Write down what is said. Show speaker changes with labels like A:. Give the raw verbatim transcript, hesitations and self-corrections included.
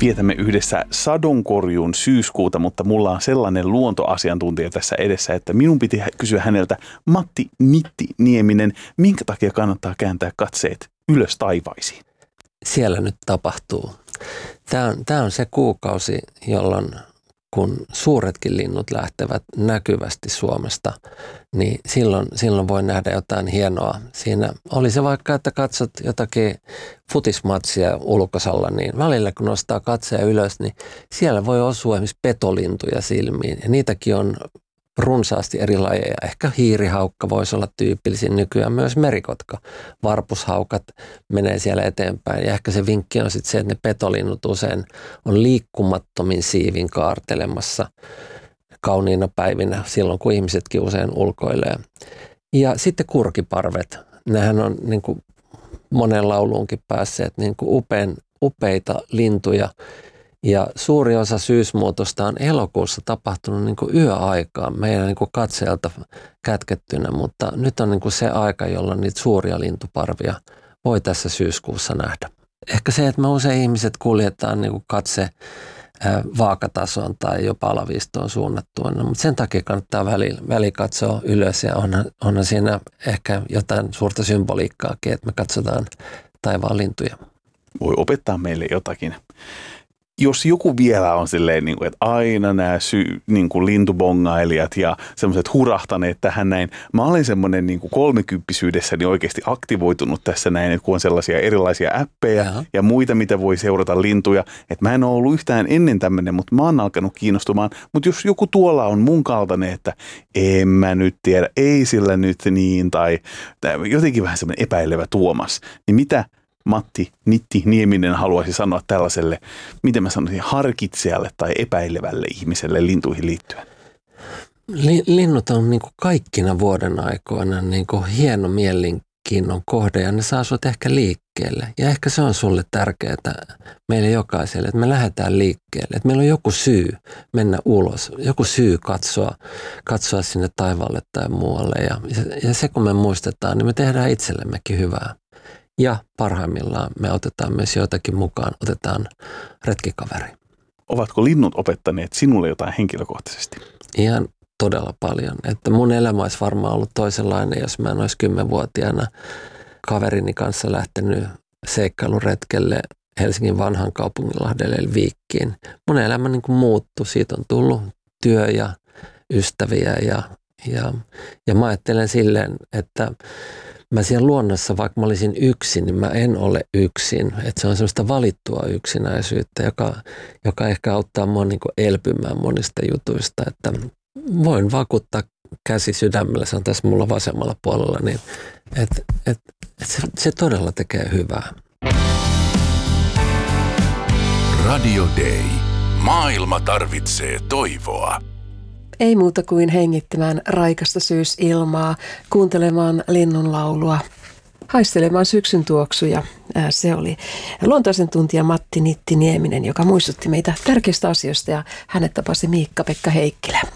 A: vietämme yhdessä sadonkorjuun syyskuuta, mutta mulla on sellainen luontoasiantuntija tässä edessä, että minun piti kysyä häneltä, Matti Nitti Nieminen, minkä takia kannattaa kääntää katseet ylös taivaisiin?
B: Siellä nyt tapahtuu. Tämä on, tämä on se kuukausi, jolloin kun suuretkin linnut lähtevät näkyvästi Suomesta, niin silloin, silloin voi nähdä jotain hienoa. Siinä oli se vaikka, että katsot jotakin futismatsia ulkosalla, niin välillä kun nostaa katseen ylös, niin siellä voi osua esimerkiksi petolintuja silmiin. Ja niitäkin on runsaasti eri lajeja. Ehkä hiirihaukka voisi olla tyypillisin, nykyään myös merikotka. Varpushaukat menee siellä eteenpäin. Ja ehkä se vinkki on sitten se, että ne petolinnut usein on liikkumattomin siivin kaartelemassa kauniina päivinä, silloin kun ihmisetkin usein ulkoilee. Ja sitten kurkiparvet. Nehän on niin kuin monen lauluunkin päässeet niin kuin upein, upeita lintuja. Ja suuri osa syysmuutosta on elokuussa tapahtunut niin kuin yöaikaan meidän niin kuin katseelta kätkettynä, mutta nyt on niin kuin se aika, jolloin niitä suuria lintuparvia voi tässä syyskuussa nähdä. Ehkä se, että me usein ihmiset kuljetaan niin kuin katse vaakatasoon tai jopa alaviistoon suunnattua, mutta sen takia kannattaa väli, väli katsoa ylös ja onhan, onhan siinä ehkä jotain suurta symboliikkaakin, että me katsotaan taivaan lintuja.
A: Voi opettaa meille jotakin. Jos joku vielä on silleen, niin kuin, että aina nämä sy, niin kuin lintubongailijat ja semmoiset hurahtaneet tähän näin. Mä olen semmoinen niin kuin kolmekymppisyydessäni oikeasti aktivoitunut tässä näin, että kun on sellaisia erilaisia appeja Jaha. ja muita, mitä voi seurata lintuja. Että mä en ole ollut yhtään ennen tämmöinen, mutta mä oon alkanut kiinnostumaan. Mutta jos joku tuolla on mun kaltainen, että en mä nyt tiedä, ei sillä nyt niin, tai jotenkin vähän semmoinen epäilevä Tuomas, niin mitä Matti Nitti Nieminen haluaisi sanoa tällaiselle, miten mä sanoisin, harkitsejalle tai epäilevälle ihmiselle lintuihin liittyen?
B: Linnut on niin kuin kaikkina vuoden aikoina niin kuin hieno mielenkiinnon kohde ja ne saa sut ehkä liikkeelle. Ja ehkä se on sulle tärkeää meille jokaiselle, että me lähdetään liikkeelle. Että meillä on joku syy mennä ulos, joku syy katsoa, katsoa sinne taivaalle tai muualle. Ja, ja se kun me muistetaan, niin me tehdään itsellemmekin hyvää. Ja parhaimmillaan me otetaan myös joitakin mukaan, otetaan retkikaveri.
A: Ovatko linnut opettaneet sinulle jotain henkilökohtaisesti?
B: Ihan todella paljon. Että mun elämä olisi varmaan ollut toisenlainen, jos mä en olisi kymmenvuotiaana kaverini kanssa lähtenyt seikkailuretkelle Helsingin vanhan kaupunginlahdelle eli Viikkiin. Mun elämä niin kuin muuttui. Siitä on tullut työ ja ystäviä ja, ja, ja mä ajattelen silleen, että mä siellä luonnossa, vaikka mä olisin yksin, niin mä en ole yksin. Että se on semmoista valittua yksinäisyyttä, joka, joka ehkä auttaa mua niin kuin elpymään monista jutuista. Että voin vakuuttaa käsi sydämellä, se on tässä mulla vasemmalla puolella, niin että et, et se, se todella tekee hyvää.
C: Radio Day. Maailma tarvitsee toivoa.
D: Ei muuta kuin hengittämään raikasta syysilmaa, kuuntelemaan linnunlaulua, haistelemaan syksyn tuoksuja. Se oli luontoasiantuntija Matti Nitti Nieminen, joka muistutti meitä tärkeistä asioista ja hänet tapasi Miikka-Pekka Heikkilä.